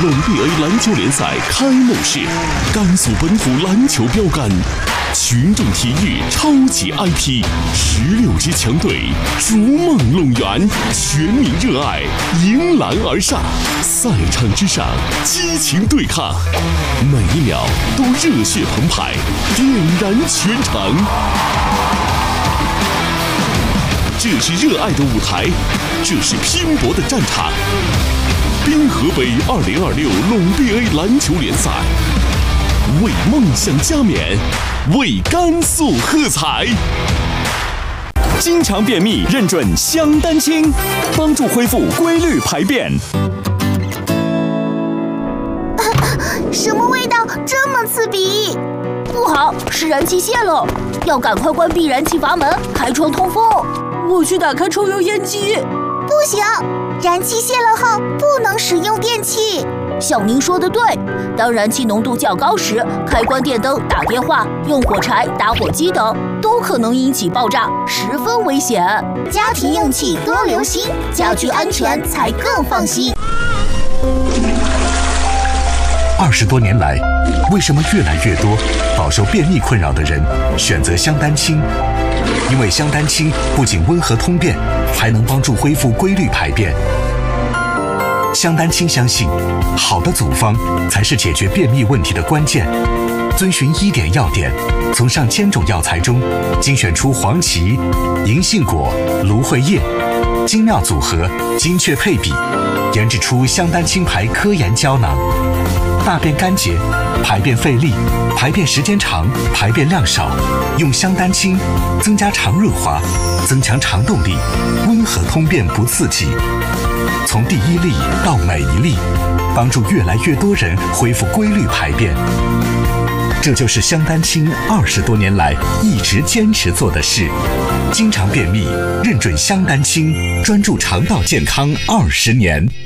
BA 篮球联赛开幕式，甘肃本土篮球标杆，群众体育超级 IP，16支强队逐梦龙源，全民热爱迎篮而上，赛场之上激情对抗，每一秒都热血澎湃，点燃全场。这是热爱的舞台，这是拼搏的战场。滨河北2026陇 BA 篮球联赛，为梦想加冕，为甘肃喝彩。 经常便秘认准香丹青，帮助恢复规律排便。 什么味道这么刺鼻？不好，是燃气泄了，要赶快关闭燃气阀门，开窗通风。 我去打开抽油烟机。 不行，燃气泄了后不能使用电器。 像您说的对，当燃气浓度较高时，开关电灯、打电话、用火柴、打火机等都可能引起爆炸，十分危险。 家庭用气多留心，家居安全才更放心。 20多年来，为什么越来越多饱受便秘困扰的人选择香丹青？因为香丹青不仅温和通便，还能帮助恢复规律排便。香丹青相信，好的组方才是解决便秘问题的关键。遵循1点要点，从上千种药材中精选出黄芪、银杏果、芦荟叶，精妙组合，精确配比，研制出香丹青牌科研胶囊。大便干结、排便费力、排便时间长、排便量少，用香丹青增加肠润滑，增强肠动力，温和通便不刺激。从第一粒到每一粒，帮助越来越多人恢复规律排便。这就是香丹青20多年来一直坚持做的事。经常便秘，认准香丹青，专注肠道健康20年。